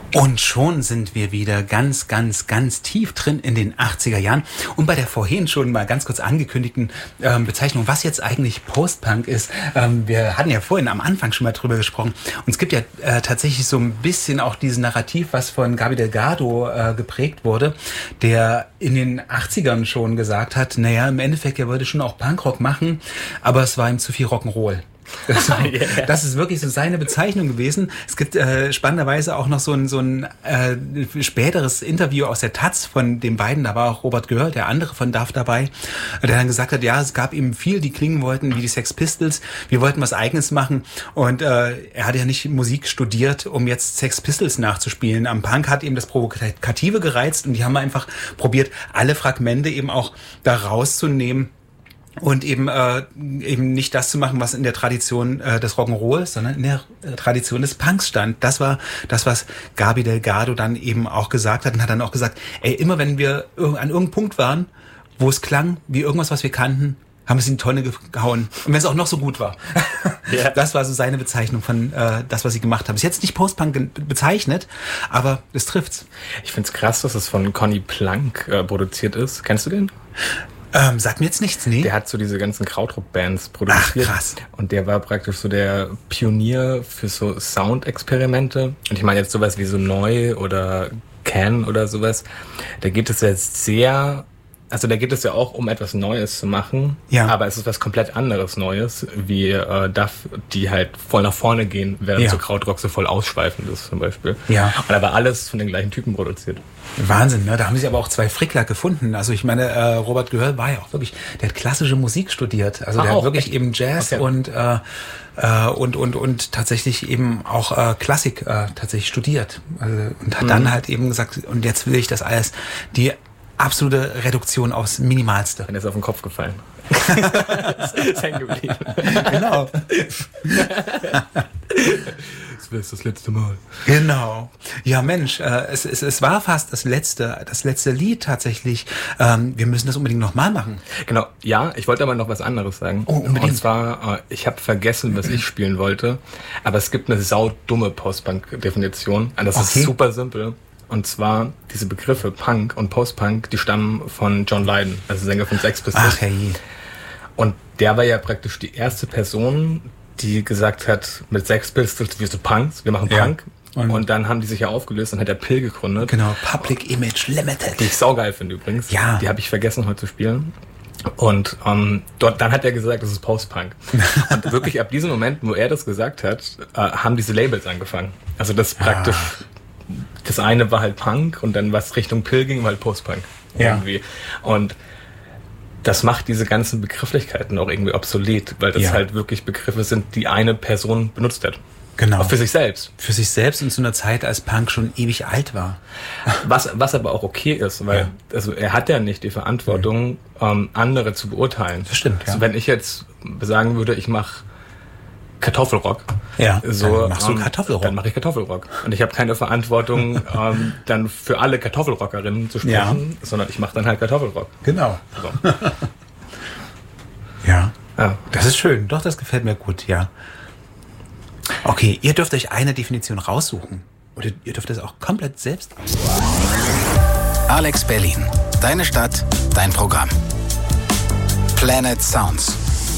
Und schon sind wir wieder ganz, ganz, ganz tief drin in den 80er Jahren. Und bei der vorhin schon mal ganz kurz angekündigten Bezeichnung, was jetzt eigentlich Post-Punk ist. Wir hatten ja vorhin am Anfang schon mal drüber gesprochen. Und es gibt ja tatsächlich so ein bisschen auch dieses Narrativ, was von Gaby Delgado geprägt wurde, der in den 80ern schon gesagt hat, naja, im Endeffekt, er würde schon auch Punkrock machen, aber es war ihm zu viel Rock'n'Roll. Das ist wirklich so seine Bezeichnung gewesen. Es gibt spannenderweise auch noch so ein späteres Interview aus der Taz von den beiden, da war auch Robert Göhr, der andere von DAF dabei, der dann gesagt hat, ja, es gab eben viel, die klingen wollten wie die Sex Pistols, wir wollten was Eigenes machen und er hat ja nicht Musik studiert, um jetzt Sex Pistols nachzuspielen. Am Punk hat eben das Provokative gereizt und die haben einfach probiert, alle Fragmente eben auch da rauszunehmen, und eben nicht das zu machen, was in der Tradition des Rock'n'Roll, sondern in der Tradition des Punks stand. Das war das, was Gaby Delgado dann eben auch gesagt hat und hat dann auch gesagt, ey, immer wenn wir an irgendeinem Punkt waren, wo es klang wie irgendwas, was wir kannten, haben wir es in die Tonne gehauen. Und wenn es auch noch so gut war. Yeah. Das war so seine Bezeichnung von das, was sie gemacht haben. Ist jetzt nicht Post-Punk bezeichnet, aber es trifft's. Ich find's krass, dass es von Conny Plank produziert ist. Kennst du den? Sagt mir jetzt nichts, nee. Der hat so diese ganzen Krautrock-Bands produziert. Ach, krass. Und der war praktisch so der Pionier für so Soundexperimente. Und ich meine jetzt sowas wie so Neu oder Can oder sowas. Da geht es jetzt da geht es ja auch um etwas Neues zu machen, ja. Aber es ist was komplett anderes Neues, wie DAF, die halt voll nach vorne gehen, während so Krautrock so voll ausschweifend ist zum Beispiel. Ja. Und aber alles von den gleichen Typen produziert. Wahnsinn, ne? Da haben sie aber auch zwei Frickler gefunden. Also ich meine, Robert Göhr war ja auch wirklich, der hat klassische Musik studiert. Also der hat wirklich echt? Eben Jazz und tatsächlich eben auch Klassik tatsächlich studiert. Also, und hat dann halt eben gesagt, und jetzt will ich das alles, die absolute Reduktion aufs Minimalste. Dann ist auf den Kopf gefallen. Ist hängen geblieben. Genau. Das wäre das letzte Mal. Genau. Ja, Mensch, es war fast das letzte Lied tatsächlich. Wir müssen das unbedingt nochmal machen. Genau, ja, ich wollte aber noch was anderes sagen. Oh, unbedingt. Und zwar, ich habe vergessen, was ich spielen wollte, aber es gibt eine saudumme Post-Punk-Definition. Und das ist super simpel. Und zwar diese Begriffe Punk und Post-Punk, die stammen von John Lydon, also Sänger von Sex Pistols. Ach, hey. Und der war ja praktisch die erste Person, die gesagt hat, mit Sex Pistols, wir sind Punks, wir machen Punk. Und dann haben die sich ja aufgelöst und hat der Pill gegründet. Genau, Public Image Limited. Die ich saugeil finde übrigens. Ja. Die habe ich vergessen heute zu spielen. Und dann hat er gesagt, das ist Post-Punk. Und wirklich ab diesem Moment, wo er das gesagt hat, haben diese Labels angefangen. Also das praktisch... Das eine war halt Punk und dann was Richtung Pill ging, war halt Post-Punk. Irgendwie. Und das macht diese ganzen Begrifflichkeiten auch irgendwie obsolet, weil das halt wirklich Begriffe sind, die eine Person benutzt hat. Genau. Auch für sich selbst. Für sich selbst und zu einer Zeit, als Punk schon ewig alt war. Was aber auch okay ist, weil also er hat ja nicht die Verantwortung, andere zu beurteilen. Das stimmt, also wenn ich jetzt sagen würde, ich mache Kartoffelrock. Ja, so, dann machst du Kartoffelrock. Dann mache ich Kartoffelrock. Und ich habe keine Verantwortung, dann für alle Kartoffelrockerinnen zu sprechen, sondern ich mache dann halt Kartoffelrock. Genau. So. Ja, das ist schön. Doch, das gefällt mir gut, ja. Okay, ihr dürft euch eine Definition raussuchen. Oder ihr dürft es auch komplett selbst aussuchen. Alex Berlin. Deine Stadt, dein Programm. Planet Sounds.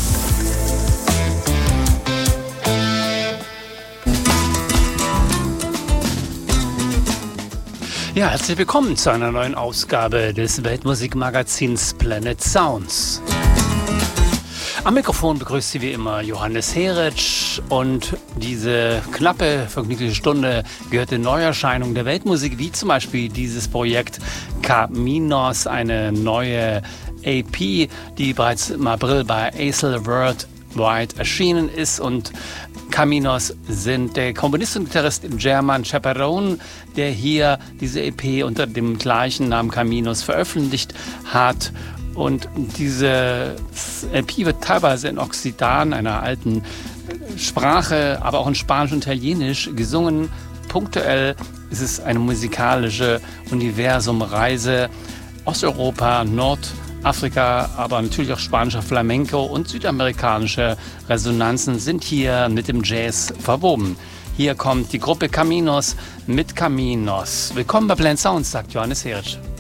Ja, herzlich willkommen zu einer neuen Ausgabe des Weltmusikmagazins Planet Sounds. Am Mikrofon begrüßt Sie wie immer Johannes Heritsch und diese knappe, vergnügliche Stunde gehört den Neuerscheinungen der Weltmusik, wie zum Beispiel dieses Projekt Caminos, eine neue EP, die bereits im April bei Acel Worldwide erschienen ist. Und Caminos sind der Komponist und Gitarrist German Chaperone, der hier diese EP unter dem gleichen Namen Caminos veröffentlicht hat. Und diese EP wird teilweise in Occitan, einer alten Sprache, aber auch in Spanisch und Italienisch gesungen. Punktuell ist es eine musikalische Universumreise Osteuropa, Nordafrika, aber natürlich auch spanischer Flamenco und südamerikanische Resonanzen sind hier mit dem Jazz verwoben. Hier kommt die Gruppe Caminos mit Caminos. Willkommen bei Planet Sounds, sagt Johannes Heritsch.